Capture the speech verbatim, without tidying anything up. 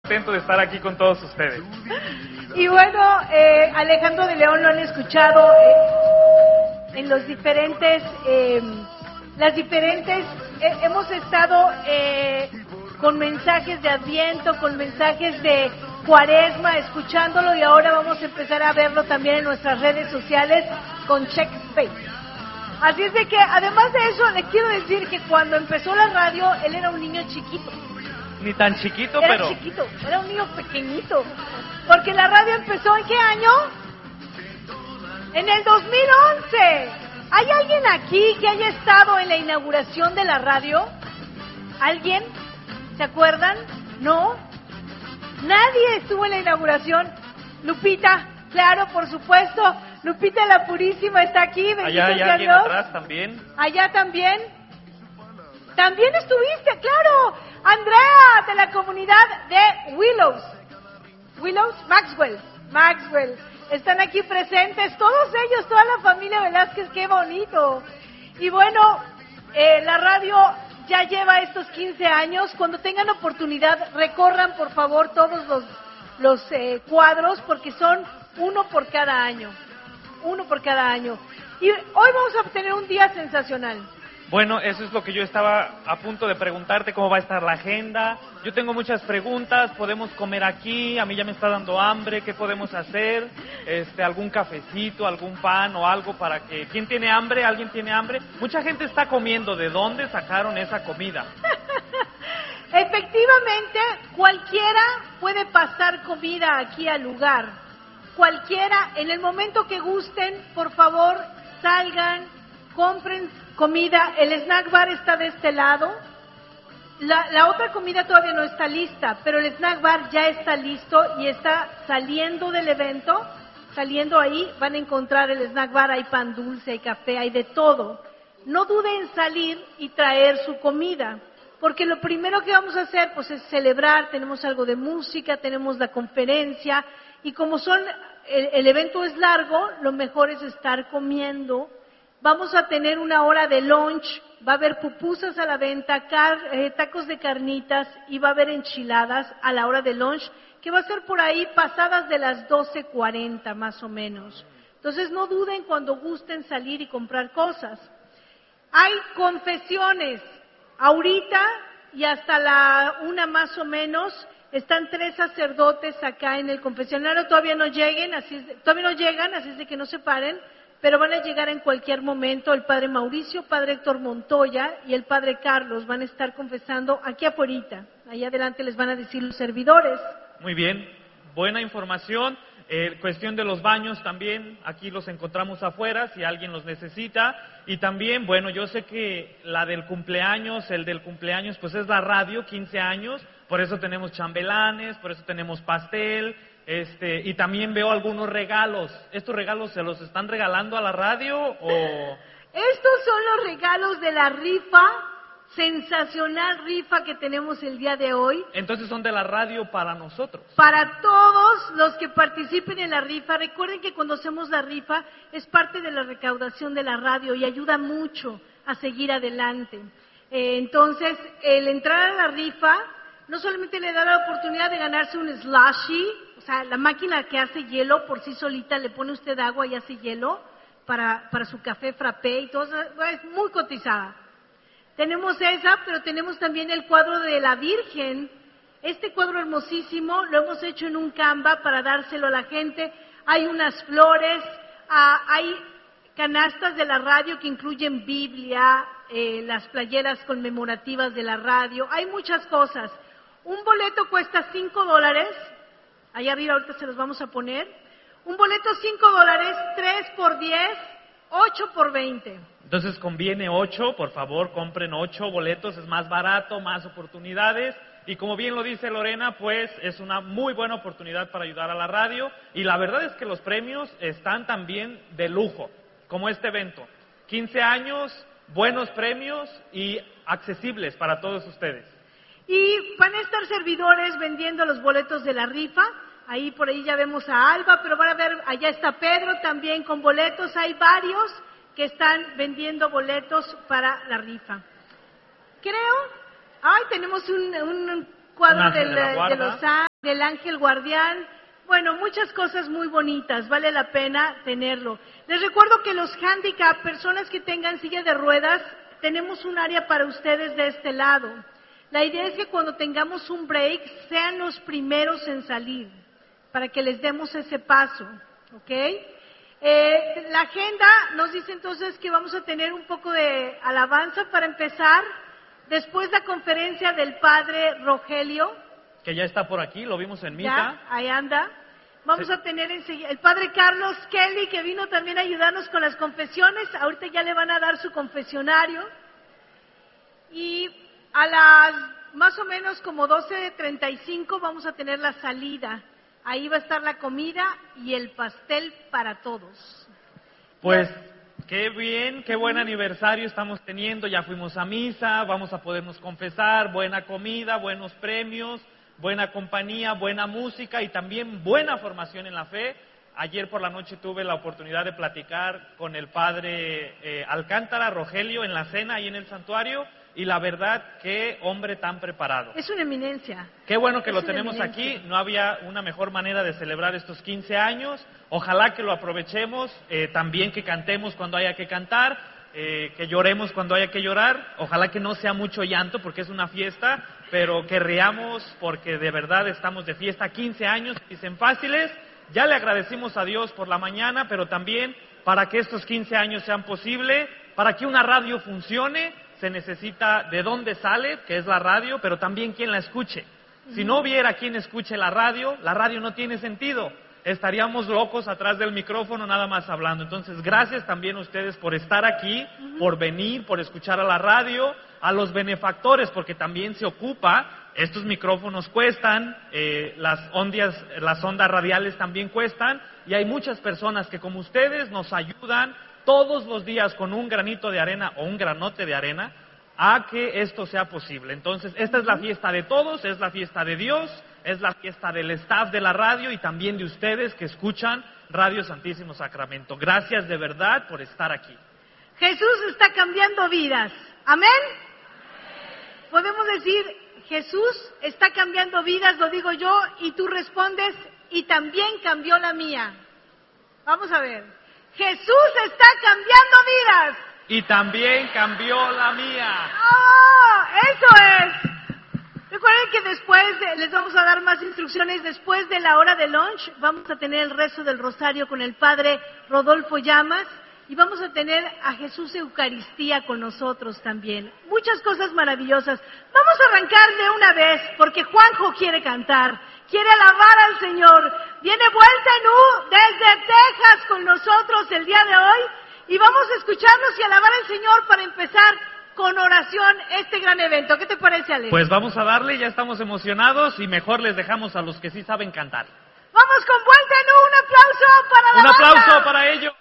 contento de estar aquí con todos ustedes. Y bueno, eh, Alejandro de León lo han escuchado eh, en los diferentes, eh, las diferentes, eh, hemos estado eh, con mensajes de Adviento, con mensajes de Cuaresma, escuchándolo, y ahora vamos a empezar a verlo también en nuestras redes sociales con Check Space. Así es de que, además de eso, le quiero decir que cuando empezó la radio, él era un niño chiquito. Ni tan chiquito, era pero... Era chiquito, era un niño pequeñito. Porque la radio empezó, ¿en qué año? En el dos mil once. ¿Hay alguien aquí que haya estado en la inauguración de la radio? ¿Alguien? ¿Se acuerdan? ¿No? Nadie estuvo en la inauguración. Lupita, claro, por supuesto. Lupita la Purísima está aquí. Bendito Allá hay sea alguien Dios. atrás también. Allá también. También estuviste, claro. Andrea, de la comunidad de Willows. Willows, Maxwell. Maxwell. Están aquí presentes. Todos ellos, toda la familia Velázquez. Qué bonito. Y bueno, eh, la radio ya lleva estos quince años. Cuando tengan oportunidad, recorran por favor todos los, los eh, cuadros, porque son uno por cada año. Uno por cada año. Y hoy vamos a tener un día sensacional. Bueno, eso es lo que yo estaba a punto de preguntarte, cómo va a estar la agenda. Yo tengo muchas preguntas, podemos comer aquí, a mí ya me está dando hambre, ¿qué podemos hacer? Este, algún cafecito, algún pan o algo para que... ¿Quién tiene hambre? ¿Alguien tiene hambre? Mucha gente está comiendo, ¿de dónde sacaron esa comida? Efectivamente, cualquiera puede pasar comida aquí al lugar. Cualquiera, en el momento que gusten, por favor, salgan, compren comida. El snack bar está de este lado. La, la otra comida todavía no está lista, pero el snack bar ya está listo y está saliendo del evento. Saliendo ahí, van a encontrar el snack bar, hay pan dulce, hay café, hay de todo. No duden en salir y traer su comida, porque lo primero que vamos a hacer pues es celebrar. Tenemos algo de música, tenemos la conferencia, y como son el, el evento es largo, lo mejor es estar comiendo. Vamos a tener una hora de lunch, va a haber pupusas a la venta, car, eh, tacos de carnitas, y va a haber enchiladas a la hora de lunch, que va a ser por ahí pasadas de las doce cuarenta más o menos. Entonces no duden cuando gusten salir y comprar cosas. Hay confesiones, ahorita y hasta la una más o menos. Están tres sacerdotes acá en el confesionario, todavía no lleguen, así es de, todavía no llegan, así es de que no se paren, pero van a llegar en cualquier momento. El padre Mauricio, padre Héctor Montoya y el padre Carlos van a estar confesando aquí afuera. Allá adelante les van a decir los servidores. Muy bien, buena información. Eh, cuestión de los baños también, aquí los encontramos afuera si alguien los necesita. Y también, bueno, yo sé que la del cumpleaños, el del cumpleaños, pues es la radio, quince años, por eso tenemos chambelanes, por eso tenemos pastel, este, y también veo algunos regalos. ¿Estos regalos se los están regalando a la radio o...? Estos son los regalos de la rifa, sensacional rifa que tenemos el día de hoy. Entonces son de la radio para nosotros. Para todos los que participen en la rifa. Recuerden que cuando hacemos la rifa es parte de la recaudación de la radio y ayuda mucho a seguir adelante. Eh, entonces, el entrar a la rifa no solamente le da la oportunidad de ganarse un slushy, o sea, la máquina que hace hielo por sí solita, le pone usted agua y hace hielo para, para su café frappé y todo eso, es muy cotizada. Tenemos esa, pero tenemos también el cuadro de la Virgen. Este cuadro hermosísimo lo hemos hecho en un Canva para dárselo a la gente. Hay unas flores, ah, hay canastas de la radio que incluyen Biblia, eh, las playeras conmemorativas de la radio, hay muchas cosas. Un boleto cuesta cinco dólares, allá arriba ahorita se los vamos a poner. Un boleto cinco dólares, tres por diez, ocho por veinte. Entonces conviene ocho, por favor, compren ocho boletos, es más barato, más oportunidades. Y como bien lo dice Lorena, pues es una muy buena oportunidad para ayudar a la radio. Y la verdad es que los premios están también de lujo, como este evento. quince años, buenos premios y accesibles para todos ustedes. Y van a estar servidores vendiendo los boletos de la rifa. Ahí por ahí ya vemos a Alba, pero van a ver, allá está Pedro también con boletos. Hay varios que están vendiendo boletos para la rifa. Creo, ay, tenemos un, un cuadro Un ángel del, de la de guarda. los del ángel guardián. Bueno, muchas cosas muy bonitas, vale la pena tenerlo. Les recuerdo que los handicap, personas que tengan silla de ruedas, tenemos un área para ustedes de este lado. La idea es que cuando tengamos un break, sean los primeros en salir, para que les demos ese paso, ¿ok? Eh, la agenda nos dice entonces que vamos a tener un poco de alabanza para empezar, después la conferencia del padre Rogelio, que ya está por aquí, lo vimos en misa. Ya, ahí anda. Vamos Sí. a tener enseguida el padre Carlos Kelly, que vino también a ayudarnos con las confesiones. Ahorita ya le van a dar su confesionario. Y a las más o menos como doce treinta y cinco vamos a tener la salida. Ahí va a estar la comida y el pastel para todos. Pues qué bien, qué buen aniversario estamos teniendo. Ya fuimos a misa, vamos a podernos confesar, buena comida, buenos premios, buena compañía, buena música y también buena formación en la fe. Ayer por la noche tuve la oportunidad de platicar con el padre eh, Alcántara, Rogelio, en la cena ahí en el santuario, y la verdad, qué hombre tan preparado. Es una eminencia. Qué bueno que Es lo una tenemos eminencia. aquí, no había una mejor manera de celebrar estos quince años, ojalá que lo aprovechemos, eh, también que cantemos cuando haya que cantar, eh, que lloremos cuando haya que llorar, ojalá que no sea mucho llanto porque es una fiesta, pero que riamos porque de verdad estamos de fiesta. Quince años, dicen fáciles, ya le agradecimos a Dios por la mañana, pero también para que estos quince años sean posibles, para que una radio funcione, se necesita de dónde sale, que es la radio, pero también quien la escuche. Si no hubiera quien escuche la radio, la radio no tiene sentido. Estaríamos locos atrás del micrófono nada más hablando. Entonces, gracias también a ustedes por estar aquí, por venir, por escuchar a la radio, a los benefactores, porque también se ocupa, estos micrófonos cuestan, eh, las ondas, las ondas radiales también cuestan, y hay muchas personas que como ustedes nos ayudan todos los días con un granito de arena o un granote de arena a que esto sea posible. Entonces, esta es la fiesta de todos, es la fiesta de Dios, es la fiesta del staff de la radio y también de ustedes que escuchan Radio Santísimo Sacramento. Gracias de verdad por estar aquí. Jesús está cambiando vidas. ¿Amén? Podemos decir, Jesús está cambiando vidas, lo digo yo, y tú respondes, y también cambió la mía. Vamos a ver. Jesús está cambiando vidas. Y también cambió la mía. ¡Oh! Eso es. Recuerden que después, de, les vamos a dar más instrucciones, después de la hora de lunch, vamos a tener el rezo del rosario con el padre Rodolfo Llamas, y vamos a tener a Jesús Eucaristía con nosotros también. Muchas cosas maravillosas. Vamos a arrancar de una vez, porque Juanjo quiere cantar, quiere alabar al Señor. Viene vuelta en U desde Texas con nosotros el día de hoy, y vamos a escucharnos y alabar al Señor para empezar con oración este gran evento. ¿Qué te parece, Alex? Pues vamos a darle, ya estamos emocionados y mejor les dejamos a los que sí saben cantar. Vamos con vuelta en U, un aplauso para la Un banda. aplauso para ellos.